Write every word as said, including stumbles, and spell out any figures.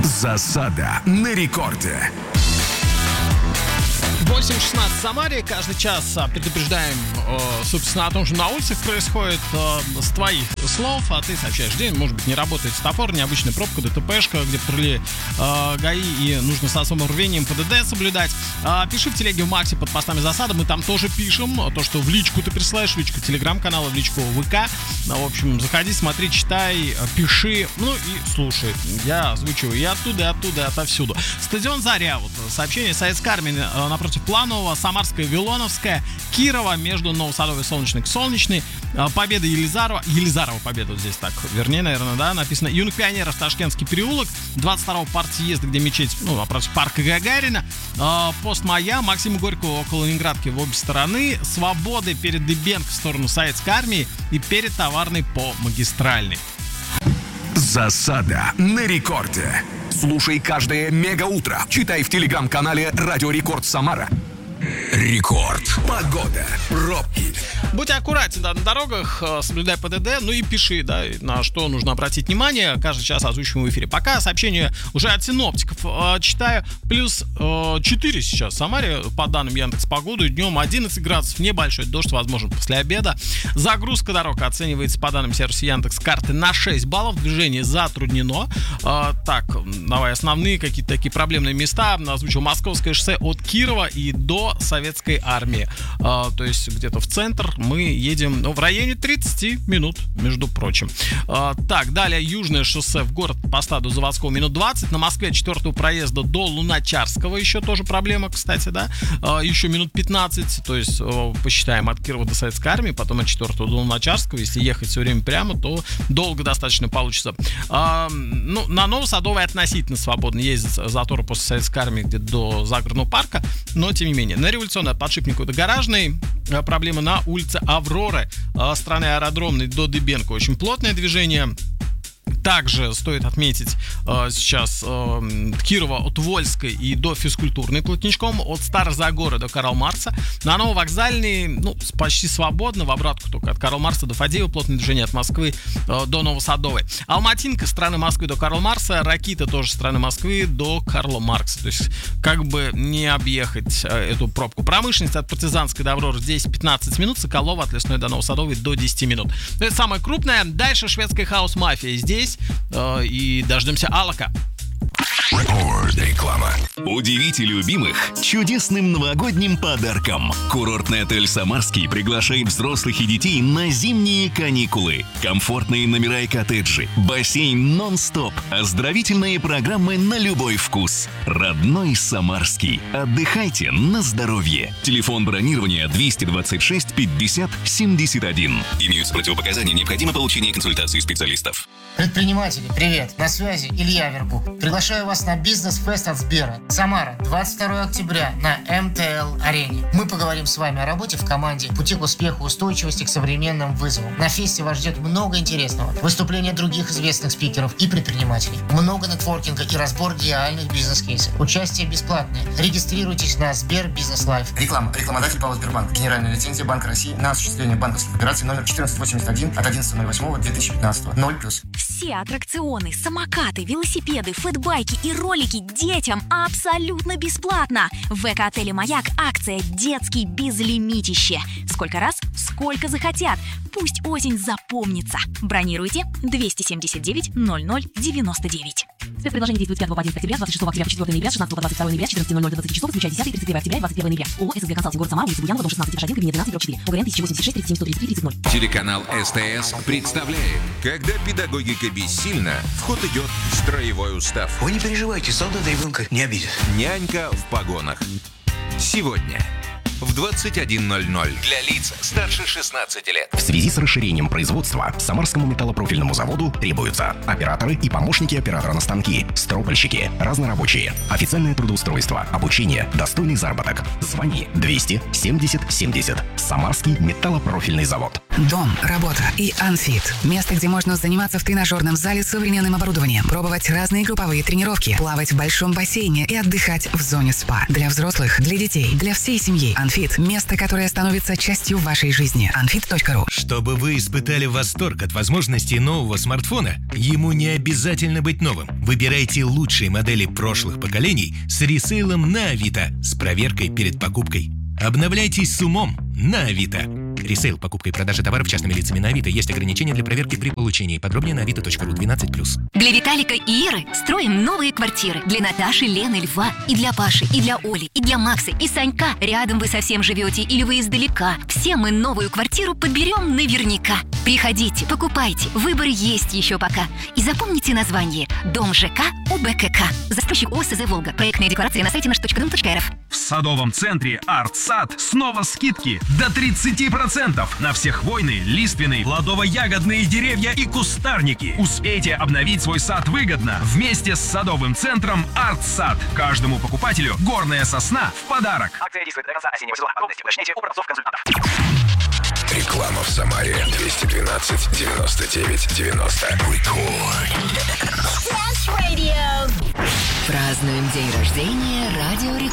Засада на рекорде. восемь шестнадцать в Самаре. Каждый час предупреждаем, э, собственно, о том, что на улицах происходит, э, с твоих слов, а ты сообщаешь день. Может быть, не работает светофор, необычная пробка, ДТПшка, где патрули э, ГАИ, и нужно с особым рвением ПДД соблюдать. Э, пиши в телеге в Максе под постами засады, мы там тоже пишем. То, что в личку ты присылаешь, в личку телеграм-канала, в личку ВК. Ну, в общем, заходи, смотри, читай, пиши, ну и слушай. Я озвучиваю и оттуда, и оттуда, и отовсюду. Стадион «Заря». Вот сообщение. Советская армия э, напротив Планового, Самарская, Вилоновская, Кирова, между Новосадовой, Солнечной к Солнечной, Победа, Елизарова, Елизарова Победа, вот здесь так, вернее, наверное, да, написано, Юных пионеров, Ташкентский переулок, двадцать второго партсъезда, где мечеть, ну, напротив парка Гагарина, пост Моя, Максима Горького около Ленинградки в обе стороны, Свободы перед Дыбенко в сторону Советской армии и перед Товарной по Магистральной. Засада на рекорде. Слушай каждое мегаутро. Читай в телеграм-канале Радио Рекорд Самара. Рекорд. Погода. Пробки. Будь аккуратен, да, на дорогах, соблюдай ПДД, ну и пиши, да, на что нужно обратить внимание. Каждый час озвучиваем в эфире. Пока сообщение уже от синоптиков э, читаю. Плюс э, четыре сейчас в Самаре, по данным Яндекс.Погоды. Днем одиннадцать градусов, небольшой дождь, возможен после обеда. Загрузка дорог оценивается по данным сервиса Яндекс.Карты на шесть баллов. Движение затруднено. Э, так, давай основные какие-то такие проблемные места. Озвучил Московское шоссе от Кирова и до Советской армии. Э, то есть где-то в центр мы едем, ну, в районе тридцать минут, между прочим. Э, так, далее Южное шоссе в город по стаду Заводского минут двадцать. На Москве четвертого проезда до Луначарского еще тоже проблема, кстати, да. Э, еще минут пятнадцать, то есть э, посчитаем от Кирова до Советской армии, потом от четвертого до Луначарского. Если ехать все время прямо, то долго достаточно получится. Э, ну, на Новосадовой относительно свободно ездить, заторы после Советской армии где-то до загородного парка, но тем не менее. На Революционной от Подшипникова до Гаражной. Э, проблема на улице Авроры, э, стороны Аэродромной до Дыбенко. Очень плотное движение. Также стоит отметить э, сейчас э, Кирова от Вольской и до Физкультурной плотничком, от Старозагора до Карла Маркса. На Нововокзальной, ну, почти свободно, в обратку только от Карла Маркса до Фадеева, плотное движение от Москвы э, до Новосадовой. Алматинка, страны Москвы до Карла Маркса, Ракита тоже страны Москвы до Карла Маркса. То есть как бы не объехать э, эту пробку. Промышленность от Партизанской до Авроры десять-пятнадцать минут, Соколова от Лесной до Новосадовой до десяти минут. Это самое крупное. Дальше шведская хаус-мафия здесь. Э, и дождемся Алака. Реклама. Удивите любимых чудесным новогодним подарком. Курортный отель «Самарский» приглашает взрослых и детей на зимние каникулы. Комфортные номера и коттеджи, бассейн нон-стоп, оздоровительные программы на любой вкус. Родной «Самарский». Отдыхайте на здоровье. Телефон бронирования двести двадцать шесть пятьдесят семьдесят один. Имеются противопоказания, необходимо получение консультации специалистов. Предприниматели, привет! На связи Илья Вербух. Приглашаю вас на бизнес-фест от Сбера. Самара, двадцать второго октября на эм тэ эл-арене. Мы поговорим с вами о работе в команде, пути к успеху, устойчивости к современным вызовам. На фесте вас ждет много интересного. Выступления других известных спикеров и предпринимателей. Много нетворкинга и разбор реальных бизнес-кейсов. Участие бесплатное. Регистрируйтесь на Сбер Бизнес Лайф. Реклама. Рекламодатель ПАО Сбербанк. Генеральная лицензия Банка России на осуществление банковских операций номер четырнадцать восемьдесят один от одиннадцатого ноль восьмого две тысячи пятнадцатого. ноль плюс. Все аттракционы, самокаты, велосипеды, фэтбайки и ролики детям абсолютно бесплатно. В эко-отеле «Маяк» акция «Детский безлимитище». Сколько раз, сколько захотят. Пусть осень запомнится. Бронируйте двести семьдесят девять ноль ноль девяносто девять. Спецпредложение действует с пятого по одиннадцатое октября, двадцать шестого октября по четвёртого ноября, шестнадцатого по двадцать второе ноября, четырнадцатого ноль ноль до двадцати часов, включая десятого и тридцать первого октября, двадцать первого ноября. ООО «ССГ Консалтинг», город Самара, улица Буянова, дом шестнадцать, этаж один, кабинет двенадцать, четыре. ОГРН тысяча восемьдесят шесть, тридцать семь, сто тридцать три, тридцать ноль. Телеканал СТС представляет, когда педагогика бессильна, в ход идет строевой устав. Вы не переживайте, солдат ребенка не обидит. Нянька в погонах. Сегодня в двадцать один ноль ноль для лиц старше шестнадцати лет. В связи с расширением производства Самарскому металлопрофильному заводу требуются операторы и помощники оператора на станки, стропольщики, разнорабочие, официальное трудоустройство, обучение, достойный заработок. Звони двести семьдесят семьдесят. Самарский металлопрофильный завод. Дом, работа и Анфит. Место, где можно заниматься в тренажерном зале с современным оборудованием, пробовать разные групповые тренировки, плавать в большом бассейне и отдыхать в зоне СПА. Для взрослых, для детей, для всей семьи. Анфит Анфит – место, которое становится частью вашей жизни. анфит точка ру. Чтобы вы испытали восторг от возможностей нового смартфона, ему не обязательно быть новым. Выбирайте лучшие модели прошлых поколений с ресейлом на Авито с проверкой перед покупкой. Обновляйтесь с умом на Авито. Ресейл, покупка и продажа товаров частными лицами на Авито. Есть ограничения для проверки при получении. Подробнее на авито точка ру двенадцать плюс. Для Виталика и Иры строим новые квартиры. Для Наташи, Лены, Льва. И для Паши, и для Оли, и для Макса, и Санька. Рядом вы совсем живете или вы издалека. Все мы новую квартиру подберем наверняка. Приходите, покупайте. Выбор есть еще пока. И запомните название. Дом ЖК УБКК. Застройщик ОСЗ «Волга». Проектная декларация на сайте наш точка дом точка рф. В садовом центре «Артсад» снова скидки до тридцать процентов на все хвойные, лиственные, плодово-ягодные деревья и кустарники. Успейте обновить свой сад выгодно вместе с садовым центром «Артсад». Каждому покупателю горная сосна в подарок. Акция действует до конца осеннего сезона. Подробности уточняйте у продавцов-консультантов. Реклама в Самаре. двести двенадцать девяносто девять девяносто. Рекорд. Празднуем день рождения Радио Рекорд.